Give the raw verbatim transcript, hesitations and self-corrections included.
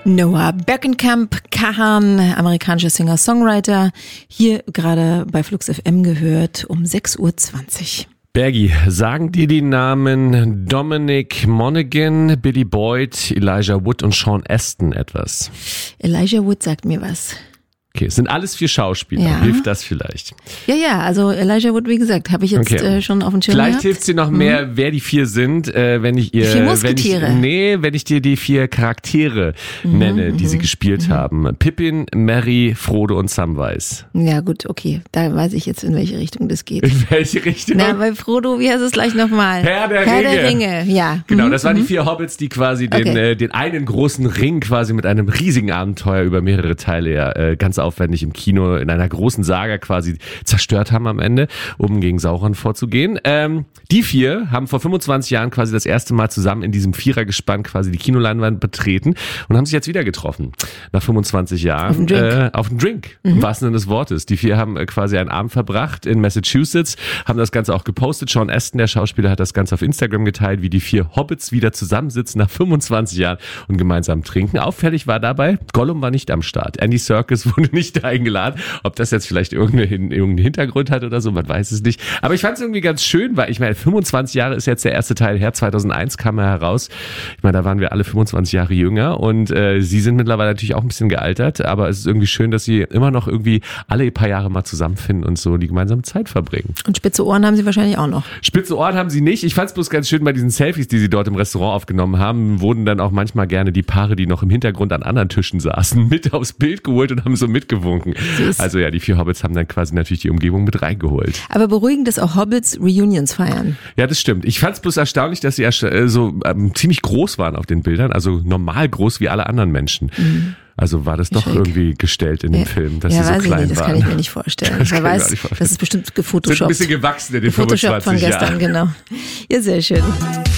Noah Berkenkamp, Kahan, amerikanischer Singer-Songwriter, hier gerade bei Flux F M gehört um sechs Uhr zwanzig. Bergi, sagen dir die Namen Dominic Monaghan, Billy Boyd, Elijah Wood und Sean Astin etwas? Elijah Wood sagt mir was. Okay, es sind alles vier Schauspieler. Ja. Hilft das vielleicht? Ja, ja, also Elijah Wood, wie gesagt, habe ich jetzt Okay. äh, schon auf dem Schirm Vielleicht gehabt. hilft sie noch mehr, mhm. wer die vier sind, äh, wenn ich ihr, Die vier wenn Musketiere. ich, nee, wenn ich dir die vier Charaktere Mhm, nenne, die mhm, sie gespielt mhm. haben. Pippin, Merry, Frodo und Samwise. Ja gut, okay, da weiß ich jetzt, in welche Richtung das geht. In welche Richtung? Na, bei Frodo, wie heißt es gleich nochmal? Herr der Herr Ringe. der Ringe, ja. Genau, Mhm, das waren mhm. die vier Hobbits, die quasi den, Okay. äh, den einen großen Ring quasi mit einem riesigen Abenteuer über mehrere Teile ja äh, ganz aufwendig im Kino in einer großen Saga quasi zerstört haben am Ende, um gegen Sauron vorzugehen. Ähm, die vier haben vor fünfundzwanzig Jahren quasi das erste Mal zusammen in diesem Vierergespann quasi die Kinoleinwand betreten und haben sich jetzt wieder getroffen. Nach fünfundzwanzig Jahren. Auf den Drink. Äh, auf den Drink, mhm. im wahrsten Sinne des Wortes. Die vier haben äh, quasi einen Abend verbracht in Massachusetts, haben das Ganze auch gepostet. Sean Astin, der Schauspieler, hat das Ganze auf Instagram geteilt, wie die vier Hobbits wieder zusammensitzen nach fünfundzwanzig Jahren und gemeinsam trinken. Auffällig war dabei, Gollum war nicht am Start. Andy Serkis wurde nicht eingeladen. Ob das jetzt vielleicht irgendeinen irgendeinen Hintergrund hat oder so, man weiß es nicht. Aber ich fand es irgendwie ganz schön, weil ich meine, fünfundzwanzig Jahre ist jetzt der erste Teil her, zweitausendeins kam er heraus. Ich meine, da waren wir alle fünfundzwanzig Jahre jünger und äh, sie sind mittlerweile natürlich auch ein bisschen gealtert, aber es ist irgendwie schön, dass sie immer noch irgendwie alle paar Jahre mal zusammenfinden und so die gemeinsame Zeit verbringen. Und spitze Ohren haben sie wahrscheinlich auch noch. Spitze Ohren haben sie nicht. Ich fand es bloß ganz schön bei diesen Selfies, die sie dort im Restaurant aufgenommen haben, wurden dann auch manchmal gerne die Paare, die noch im Hintergrund an anderen Tischen saßen, mit aufs Bild geholt und haben so mitgewunken. Süß. Also ja, die vier Hobbits haben dann quasi natürlich die Umgebung mit reingeholt. Aber beruhigend, dass auch Hobbits Reunions feiern. Ja, das stimmt. Ich fand es bloß erstaunlich, dass sie erst, äh, so ähm, ziemlich groß waren auf den Bildern, also normal groß wie alle anderen Menschen. Mhm. Also war das doch Schräg. irgendwie gestellt in dem Ja. Film, dass ja, sie so weiß klein ich nicht, das waren. kann ich mir nicht vorstellen. Das Wer kann ich mir weiß, auch nicht vorstellen. das ist bestimmt Sind ein gefotoshoppt. bisschen gewachsen in den Gefotoshoppt von fünfundzwanzig gestern, Jahren. genau. Ja, sehr schön.